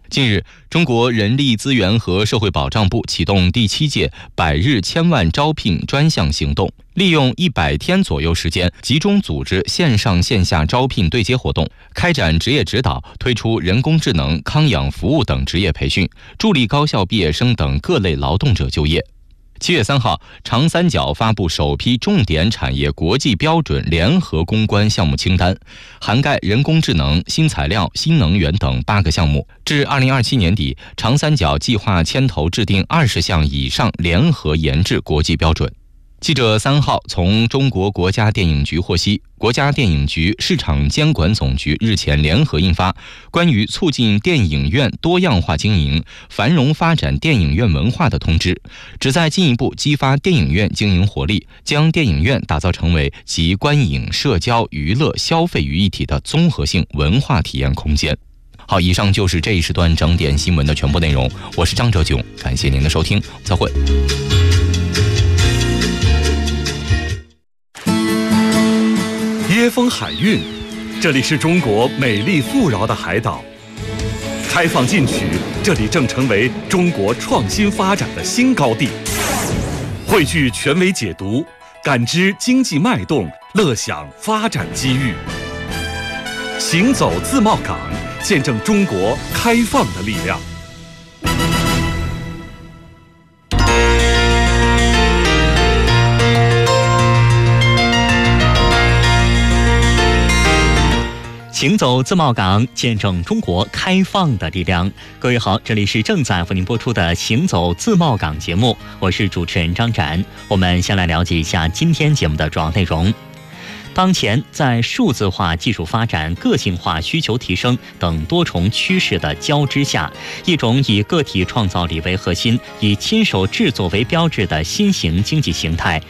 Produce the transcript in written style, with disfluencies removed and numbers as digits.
近日，中国人力资源和社会保障部启动第7届100日千万招聘专项行动，利用100天左右时间，集中组织线上线下招聘对接活动，开展职业指导，推出人工智能、康养服务等职业培训，助力高校毕业生等各类劳动者就业。7月3号，长三角发布首批重点产业国际标准联合攻关项目清单，涵盖人工智能、新材料、新能源等8个项目。至2027年底，长三角计划牵头制定20项以上联合研制国际标准。记者3号从中国国家电影局获悉，国家电影局市场监管总局日前联合印发《关于促进电影院多样化经营、繁荣发展电影院文化的通知》，旨在进一步激发电影院经营活力，将电影院打造成为集观影、社交、娱乐、消费于一体的综合性文化体验空间。好，以上就是这一时段整点新闻的全部内容，我是张哲炯，感谢您的收听，再会。 椰风海韵，这里是中国美丽富饶的海岛。开放进取，这里正成为中国创新发展的新高地。汇聚权威解读，感知经济脉动，乐享发展机遇。行走自贸港，见证中国开放的力量。 行走自贸港，见证中国开放的力量。各位好，这里是正在为您播出的行走自贸港节目，我是主持人张展。我们先来了解一下今天节目的主要内容。当前在数字化技术发展、个性化需求提升等多重趋势的交织下，一种以个体创造力为核心、以亲手制作为标志的新型经济形态